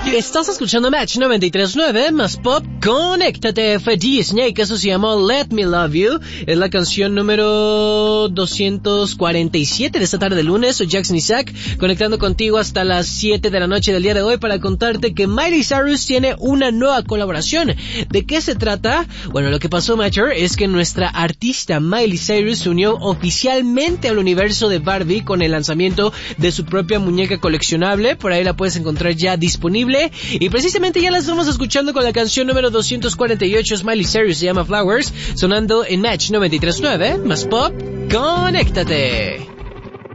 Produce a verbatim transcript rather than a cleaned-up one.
Estás escuchando Match noventa y tres punto nueve, más pop, conéctate. Fue D-Snake, eso se llamó Let Me Love You. Es la canción número doscientos cuarenta y siete de esta tarde de lunes. Soy Jackson Isaac, conectando contigo hasta las siete de la noche del día de hoy para contarte que Miley Cyrus tiene una nueva colaboración. ¿De qué se trata? Bueno, lo que pasó, Matcher, es que nuestra artista Miley Cyrus se unió oficialmente al universo de Barbie con el lanzamiento de su propia muñeca coleccionable. Por ahí la puedes encontrar ya disponible. Y precisamente ya la estamos escuchando con la canción número doscientos cuarenta y ocho. Miley Cyrus se llama Flowers, sonando en Match noventa y tres punto nueve, más pop, conéctate.